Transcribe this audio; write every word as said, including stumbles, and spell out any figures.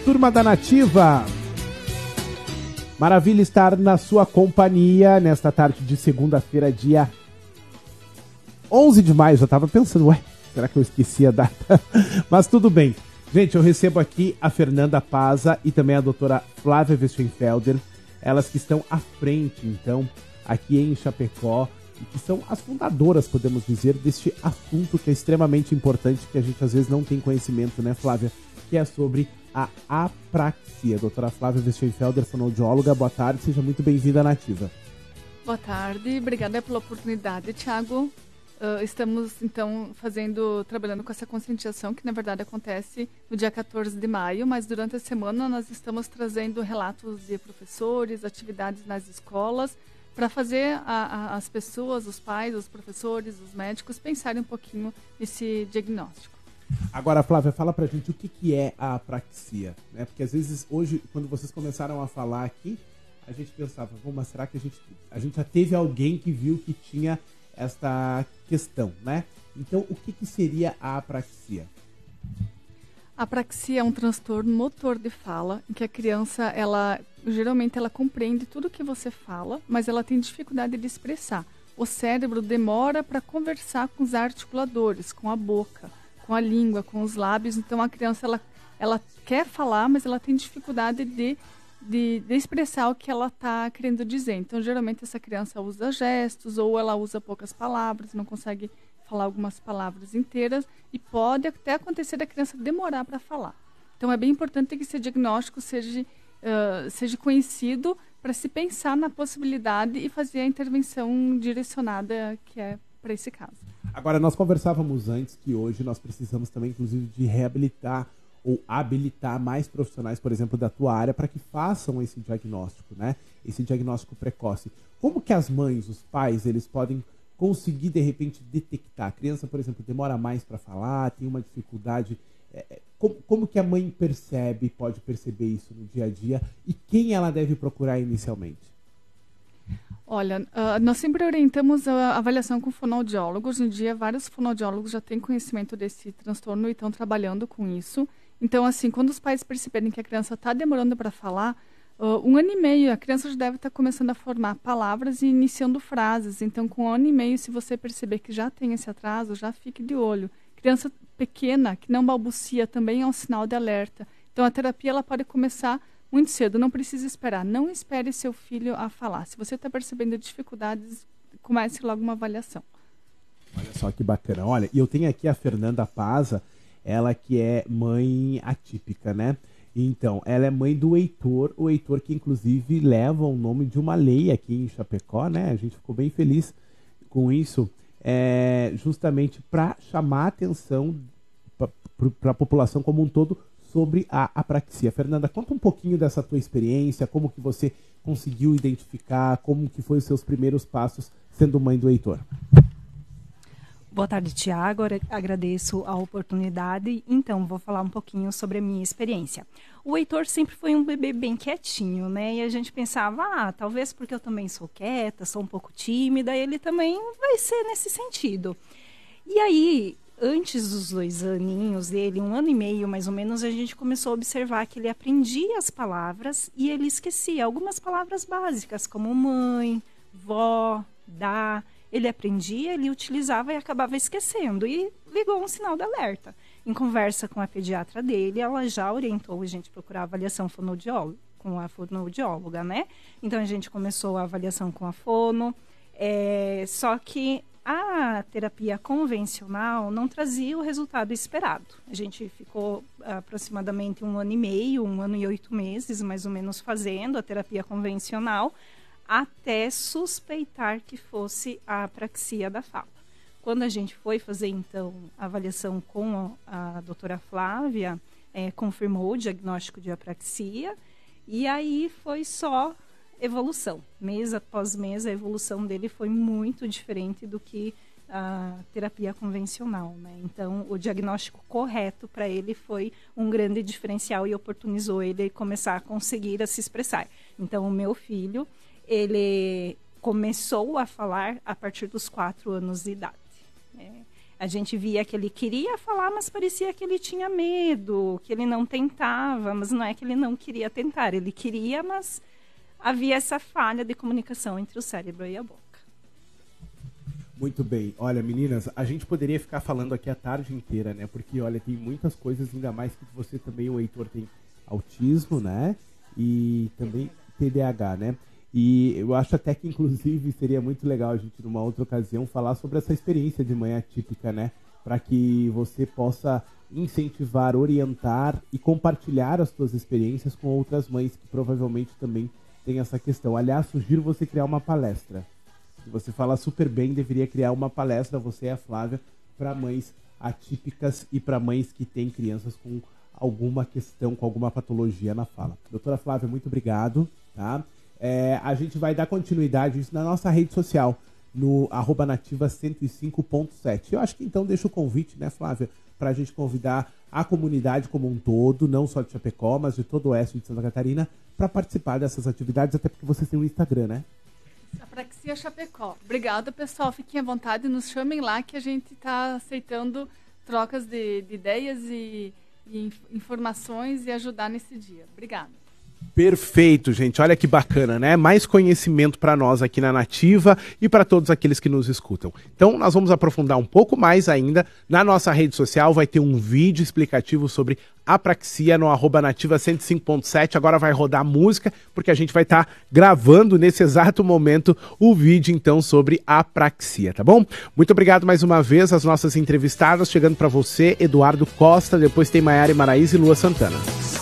turma da Nativa. Maravilha estar na sua companhia nesta tarde de segunda-feira, dia onze de maio. Já estava pensando, ué, será que eu esqueci a data? Mas tudo bem. Gente, eu recebo aqui a Fernanda Paza e também a doutora Flávia Westenfelder, elas que estão à frente, então, aqui em Chapecó, e que são as fundadoras, podemos dizer, deste assunto que é extremamente importante, que a gente às vezes não tem conhecimento, né, Flávia? Que é sobre a apraxia. Doutora Flávia Westenfelder, fonoaudióloga, boa tarde, seja muito bem-vinda à Nativa. Boa tarde, obrigada pela oportunidade, Thiago. Uh, estamos, então, fazendo, trabalhando com essa conscientização, que na verdade acontece no dia quatorze de maio, mas durante a semana nós estamos trazendo relatos de professores, atividades nas escolas, para fazer a, a, as pessoas, os pais, os professores, os médicos, pensarem um pouquinho nesse diagnóstico. Agora, Flávia, fala pra gente o que, que é a apraxia, né? Porque às vezes, hoje, quando vocês começaram a falar aqui, a gente pensava, mas será que a gente, a gente já teve alguém que viu que tinha esta questão, né? Então, o que, que seria a apraxia? A apraxia é um transtorno motor de fala, em que a criança, ela, geralmente, ela compreende tudo que você fala, mas ela tem dificuldade de expressar. O cérebro demora para conversar com os articuladores, com a boca, com a língua, com os lábios. Então, a criança, ela, ela quer falar, mas ela tem dificuldade de De, de expressar o que ela está querendo dizer. Então, geralmente, essa criança usa gestos ou ela usa poucas palavras, não consegue falar algumas palavras inteiras e pode até acontecer da criança demorar para falar. Então, é bem importante que esse diagnóstico seja, uh, seja conhecido para se pensar na possibilidade e fazer a intervenção direcionada que é para esse caso. Agora, nós conversávamos antes que hoje nós precisamos também, inclusive, de reabilitar ou habilitar mais profissionais, por exemplo, da tua área, para que façam esse diagnóstico, né? Esse diagnóstico precoce. Como que as mães, os pais, eles podem conseguir, de repente, detectar? A criança, por exemplo, demora mais para falar, tem uma dificuldade. É, como, como que a mãe percebe, pode perceber isso no dia a dia? E quem ela deve procurar inicialmente? Olha, uh, nós sempre orientamos a avaliação com fonoaudiólogos. Hoje em dia, vários fonoaudiólogos já têm conhecimento desse transtorno e estão trabalhando com isso. Então, assim, quando os pais perceberem que a criança está demorando para falar, uh, um ano e meio, a criança já deve estar tá começando a formar palavras e iniciando frases. Então, com um ano e meio, se você perceber que já tem esse atraso, já fique de olho. Criança pequena, que não balbucia, também é um sinal de alerta. Então, a terapia ela pode começar muito cedo, não precisa esperar. Não espere seu filho a falar. Se você está percebendo dificuldades, comece logo uma avaliação. Olha só que bacana. Olha, e eu tenho aqui a Fernanda Paza, ela que é mãe atípica, né? Então, ela é mãe do Heitor, o Heitor que inclusive leva o nome de uma lei aqui em Chapecó, né? A gente ficou bem feliz com isso, é, justamente para chamar a atenção para a população como um todo sobre a apraxia. Fernanda, conta um pouquinho dessa tua experiência, como que você conseguiu identificar, como que foi os seus primeiros passos sendo mãe do Heitor. Boa tarde, Tiago. Agradeço a oportunidade. Então, vou falar um pouquinho sobre a minha experiência. O Heitor sempre foi um bebê bem quietinho, né? E a gente pensava, ah, talvez porque eu também sou quieta, sou um pouco tímida, ele também vai ser nesse sentido. E aí, antes dos dois aninhos dele, um ano e meio mais ou menos, a gente começou a observar que ele aprendia as palavras e ele esquecia algumas palavras básicas, como mãe, vó, dá. Ele aprendia, ele utilizava e acabava esquecendo. E ligou um sinal de alerta. Em conversa com a pediatra dele, ela já orientou a gente a procurar avaliação fonoaudióloga, com a fonoaudióloga, né? Então, a gente começou a avaliação com a fono. É, só que a terapia convencional não trazia o resultado esperado. A gente ficou aproximadamente um ano e meio, um ano e oito meses, mais ou menos, fazendo a terapia convencional, até suspeitar que fosse a apraxia da fala. Quando a gente foi fazer, então, a avaliação com a, a doutora Flávia, é, confirmou o diagnóstico de apraxia, e aí foi só evolução. Mês após mês, a evolução dele foi muito diferente do que a terapia convencional, né? Então, o diagnóstico correto para ele foi um grande diferencial e oportunizou ele começar a conseguir a se expressar. Então, o meu filho, ele começou a falar a partir dos quatro anos de idade. É, A gente via que ele queria falar, mas parecia que ele tinha medo, que ele não tentava, mas não é que ele não queria tentar, ele queria, mas havia essa falha de comunicação entre o cérebro e a boca. Muito bem. Olha, meninas, a gente poderia ficar falando aqui a tarde inteira, né? Porque, olha, tem muitas coisas, ainda mais que você também, o Heitor, tem autismo, né? E também T D A H, né? E eu acho até que, inclusive, seria muito legal a gente, numa outra ocasião, falar sobre essa experiência de mãe atípica, né? Para que você possa incentivar, orientar e compartilhar as suas experiências com outras mães que provavelmente também têm essa questão. Aliás, sugiro você criar uma palestra. Se você fala super bem, deveria criar uma palestra, você e a Flávia, para mães atípicas e para mães que têm crianças com alguma questão, com alguma patologia na fala. Doutora Flávia, muito obrigado, tá? É, a gente vai dar continuidade isso na nossa rede social, no arroba nativa cento e cinco ponto sete. Eu acho que então deixa o convite, né, Flávia, para a gente convidar a comunidade como um todo, não só de Chapecó, mas de todo o oeste de Santa Catarina, para participar dessas atividades, até porque vocês têm um Instagram, né? Apraxia Chapecó. Obrigada, pessoal. Fiquem à vontade, nos chamem lá que a gente está aceitando trocas de, de ideias e, e informações e ajudar nesse dia. Obrigada. Perfeito, gente. Olha que bacana, né? Mais conhecimento para nós aqui na Nativa e para todos aqueles que nos escutam. Então, nós vamos aprofundar um pouco mais ainda. Na nossa rede social vai ter um vídeo explicativo sobre apraxia no arroba nativa cento e cinco ponto sete. Agora vai rodar música, porque a gente vai estar tá gravando nesse exato momento o vídeo, então, sobre apraxia, tá bom? Muito obrigado mais uma vez às nossas entrevistadas. Chegando para você, Eduardo Costa, depois tem Maiara Maraíza e Lua Santana.